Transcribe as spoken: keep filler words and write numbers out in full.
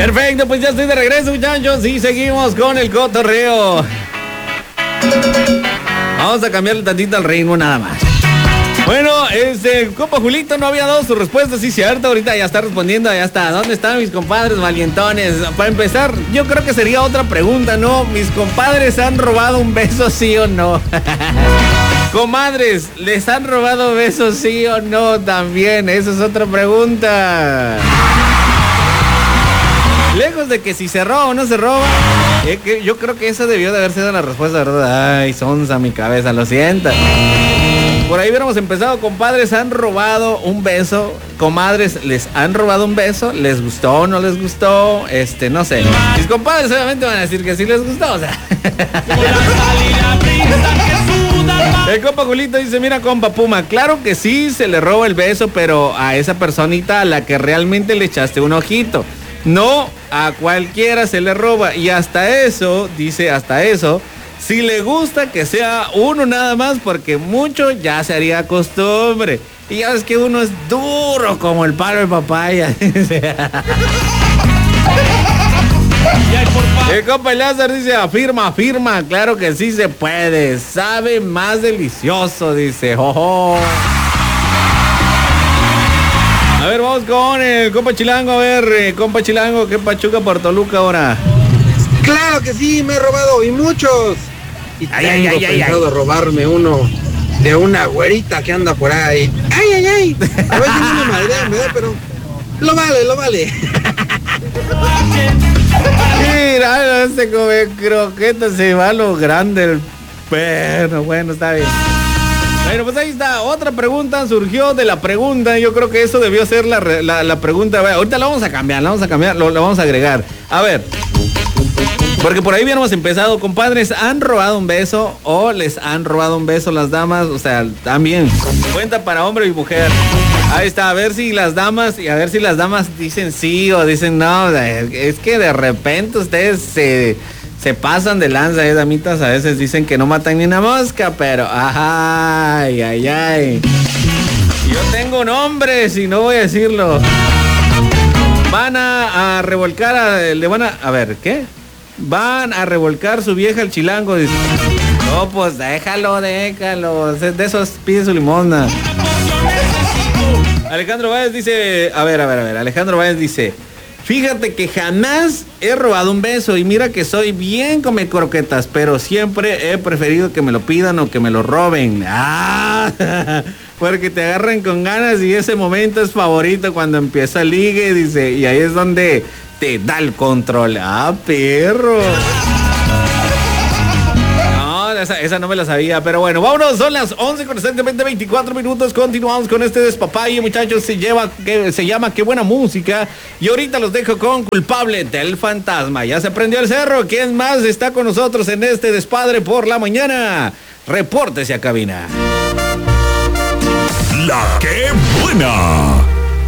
Perfecto, pues ya estoy de regreso, muchachos, y seguimos con el cotorreo. Vamos a cambiarle tantito al ritmo nada más. Bueno, este, compa Julito no había dado su respuesta, sí, cierto, ahorita ya está respondiendo, ya está. ¿Dónde están mis compadres valientones? Para empezar, yo creo que sería otra pregunta, ¿no? ¿Mis compadres han robado un beso, sí o no? Comadres, ¿les han robado besos, sí o no? También, esa es otra pregunta. Lejos de que si se roba o no se roba, eh, que yo creo que esa debió de haber sido la respuesta, ¿verdad? Ay, sonza mi cabeza, lo siento. Por ahí hubiéramos empezado. Compadres, ¿han robado un beso? Comadres, ¿les han robado un beso? ¿Les gustó o no les gustó? Este, no sé. Mis compadres obviamente van a decir que sí les gustó, o sea. El compa Julito dice, mira compa Puma, claro que sí se le roba el beso, pero a esa personita a la que realmente le echaste un ojito. No, a cualquiera se le roba. Y hasta eso, dice, hasta eso, si le gusta que sea uno nada más, porque mucho ya se haría costumbre. Y ya ves que uno es duro como el palo de papaya. El compa Lázaro dice, afirma, afirma, claro que sí se puede. Sabe más delicioso, dice. Oh. A ver, vamos con el compa Chilango. A ver, compa Chilango, ¿qué pachuca por Toluca ahora? Claro que sí, me he robado y muchos. Y ay, tengo ay, ay, pensado ay. robarme uno de una güerita que anda por ahí. Ay, ay, ay. A ver si no me madrean, ¿verdad? Pero lo vale, lo vale. Mira, no se come croquetas, se va a lo grande el perro. Bueno, está bien. Bueno, pues ahí está, otra pregunta surgió de la pregunta. Yo creo que eso debió ser la, la, la pregunta. Ver, ahorita la vamos a cambiar, la vamos a cambiar, lo, lo vamos a agregar. A ver, porque por ahí habíamos empezado. Compadres, ¿han robado un beso o les han robado un beso las damas? O sea, también cuenta para hombre y mujer. Ahí está, a ver si las damas, y a ver si las damas dicen sí o dicen no. Es que de repente ustedes se... Se pasan de lanza, eh, damitas, a veces dicen que no matan ni una mosca, pero ay, ay, ay. Yo tengo nombres y no voy a decirlo. Van a, a revolcar, a, le van a, a ver, ¿qué? Van a revolcar su vieja al chilango. Dice, no, pues déjalo, déjalo, de esos pide su limosna. Alejandro Báez dice, a ver, a ver, a ver, Alejandro Báez dice... Fíjate que jamás he robado un beso y mira que soy bien come croquetas, pero siempre he preferido que me lo pidan o que me lo roben. Ah, porque te agarran con ganas y ese momento es favorito cuando empieza el ligue, dice, y ahí es donde te da el control. Ah, perro. Esa, esa no me la sabía, pero bueno, vámonos, son las once con exactamente veinticuatro minutos, continuamos con este despapalle, muchachos, se, lleva, que, se llama Qué Buena Música, y ahorita los dejo con Culpable del Fantasma. Ya se prendió el cerro, ¿quién más está con nosotros en este despadre por la mañana? Repórtese a cabina. La Qué Buena.